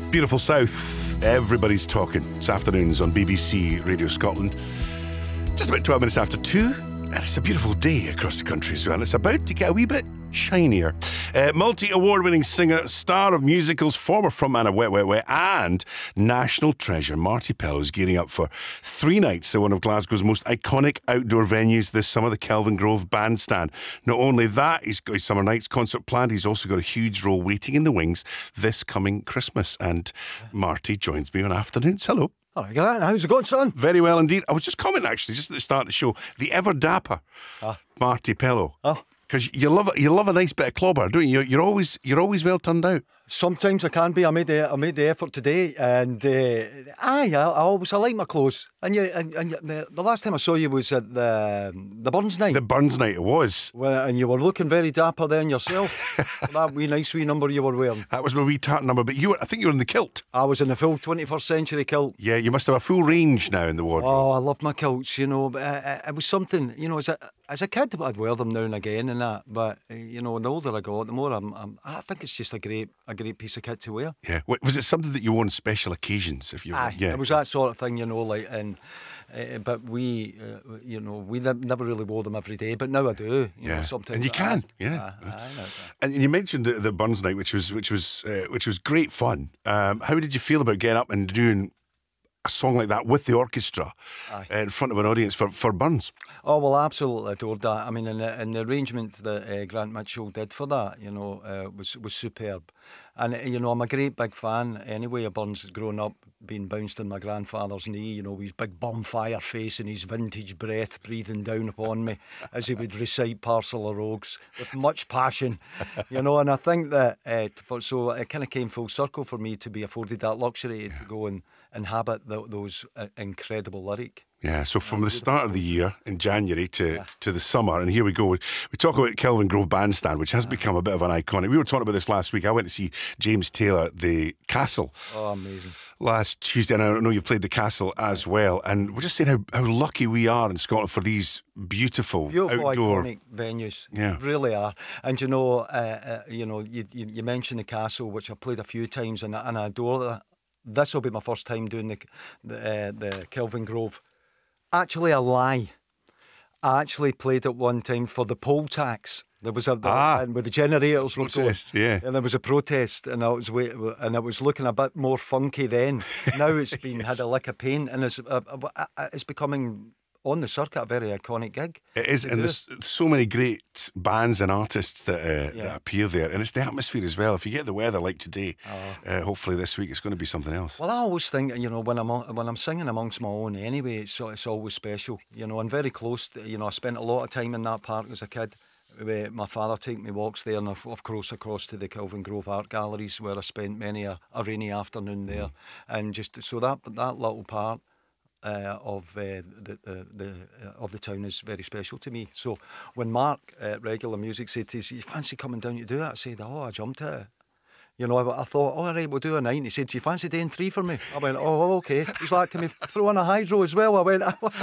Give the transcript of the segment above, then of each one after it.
Beautiful South. Everybody's talking. It's afternoons on BBC Radio Scotland. Just about 12 minutes after 2. And it's a beautiful day across the country as well. It's about to get a wee bit shinier. Multi-award-winning singer, star of musicals, former frontman of Wet, Wet, Wet, and national treasure Marti Pellow is gearing up for 3 nights at one of Glasgow's most iconic outdoor venues this summer, the Kelvin Grove Bandstand. Not only that, he's got his Summer Nights concert planned, he's also got a huge role waiting in the wings this coming Christmas. And Marty joins me on Afternoons. Hello. All right, Grant, how's it going, son? Very well indeed. I was just commenting actually, just at the start of the show, the ever dapper Marti Pellow. Because you love a nice bit of clobber, don't you? You're always well turned out. Sometimes I can be. I made the effort today, and I like my clothes. And the last time I saw you was at the Burns night. The Burns night it was. And you were looking very dapper then yourself. That nice wee number you were wearing. That was my wee tart number. But I think you were in the kilt. I was in the full 21st century kilt. Yeah, you must have a full range now in the wardrobe. Oh, I love my kilts. You know, it was something. You know, as a kid, I'd wear them now and again and that. But you know, the older I got, the more I think it's just a great piece of kit to wear. Yeah. Was it something that you wore on special occasions? It was that sort of thing, you know, like, and but we, you know, we never really wore them every day, but now I do. You know, sometimes. And you can, yeah. And you mentioned the Burns night, which was great fun. How did you feel about getting up and doing a song like that with the orchestra in front of an audience for Burns? Oh, well, I absolutely adored that. I mean, and the arrangement that Grant Mitchell did for that, you know, was superb. And, you know, I'm a great big fan anyway of Burns, growing up, being bounced on my grandfather's knee, you know, with his big bonfire face and his vintage breath breathing down upon me as he would recite Parcel of Rogues with much passion, you know. And I think that, so it kind of came full circle for me to be afforded that luxury to go and inhabit those incredible lyric. Yeah, so from the start of the year in January to the summer, and here we go. We talk about Kelvin Grove Bandstand, which has become a bit of an iconic. We were talking about this last week. I went to see James Taylor at the Castle. Oh, amazing. Last Tuesday, and I know you've played the Castle as well. And we're just saying how lucky we are in Scotland for these beautiful outdoor iconic venues. Yeah, really are. And you know, you mentioned the Castle, which I've played a few times, and I adore that. This will be my first time doing the Kelvin Grove. Actually, a lie. I actually played it one time for the poll tax. There was and with the generators protest, and there was a protest, and it was looking a bit more funky then. Now it's had a lick of paint, and it's becoming on the circuit a very iconic gig. It is, and there's so many great bands and artists that appear there, and it's the atmosphere as well. If you get the weather like today, hopefully this week it's going to be something else. Well, I always think, you know, when I'm singing amongst my own anyway, it's always special, you know, and very close to, you know, I spent a lot of time in that park as a kid. My father taking me walks there, and of course across to the Kelvin Grove Art Galleries, where I spent many a rainy afternoon there, and just so that little part of the town is very special to me. So when Mark at Regular Music said to us, "You fancy coming down to do it?" I said, "Oh, I jumped at it." You know, I thought, all right, we'll do a night. And he said, "Do you fancy doing 3 for me?" I went, "Oh, okay." He's like, "Can we throw in a hydro as well?" I went,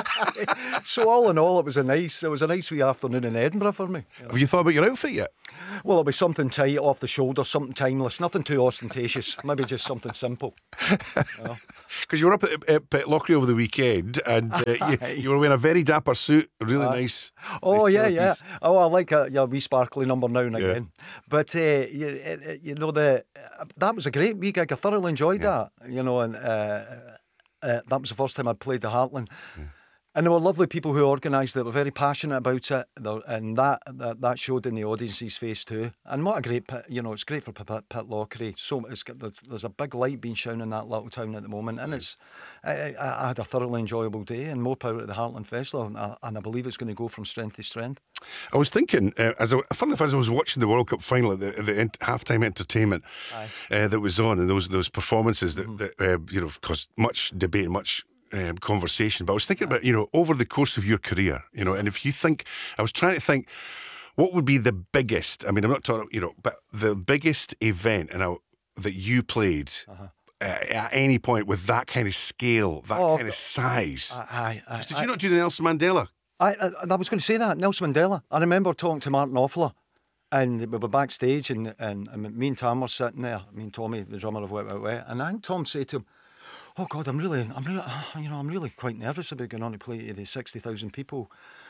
so all in all, it was a nice wee afternoon in Edinburgh for me. Have you thought about your outfit yet? Well, it'll be something tight off the shoulder, something timeless, nothing too ostentatious, maybe just something simple. Because you were up at Pitlochry over the weekend, and you were wearing a very dapper suit, really nice. Oh, nice yeah. Oh, I like a wee sparkly number now and again. But, you know, that was a great wee gig. I thoroughly enjoyed that, you know, and that was the first time I'd played the Heartland. And there were lovely people who organised it. They were very passionate about it, and that showed in the audience's face too. And what a great pit, you know, it's great for Pitlochry. So there's a big light being shone in that little town at the moment, and I had a thoroughly enjoyable day, and more power at the Heartland Festival, and I believe it's going to go from strength to strength. I was thinking, as I was watching the World Cup final, the halftime entertainment that was on, and those performances that you know, caused much debate, much conversation. But I was thinking about, you know, over the course of your career, you know, and if you think, I was trying to think, what would be the biggest? I mean, I'm not talking, you know, but the biggest event that you played. At any point with that kind of scale, that kind of size. Did you not do the Nelson Mandela? I was going to say that, Nelson Mandela. I remember talking to Martin Offler And we were backstage, and me and Tam were sitting there. Me and Tommy, the drummer of Wet Wet Wet, and I think Tom said to him, "Oh God, I'm really, I'm really quite nervous about going on to play to the 60,000 people,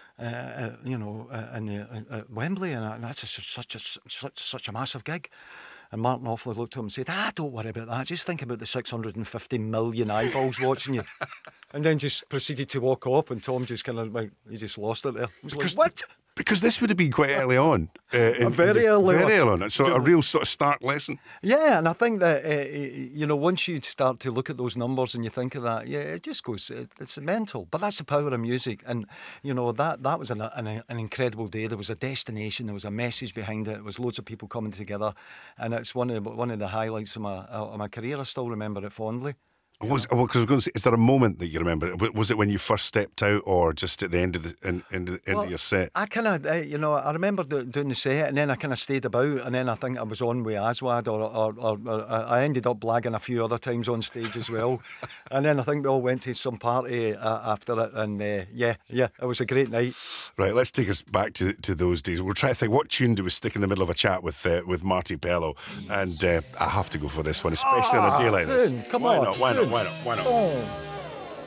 in Wembley, and that's such a massive gig." And Martin Offley looked at him and said, "Don't worry about that. Just think about the 650 million eyeballs watching you." And then just proceeded to walk off, and Tom just kind of, he just lost it there. He was like, "What?" Because this would have been quite early on. Very early on. So a real sort of start lesson. Yeah, and I think that, once you start to look at those numbers and you think of that, it just goes, it's mental. But that's the power of music. And, that was an incredible day. There was a destination, there was a message behind it. It was loads of people coming together. And it's one of the highlights of my career. I still remember it fondly. Because I was going to say, is there a moment that you remember? Was it when you first stepped out, or just at the end of end of your set? I kind of, I remember doing the set, and then I kind of stayed about, and then I think I was on with Aswad, or I ended up blagging a few other times on stage as well. And then I think we all went to some party after it, and it was a great night. Right, let's take us back to those days. We'll try to think, what tune do we stick in the middle of a chat with Marty Bello? And I have to go for this one, especially on a day like this. Come on. Why not? Oh.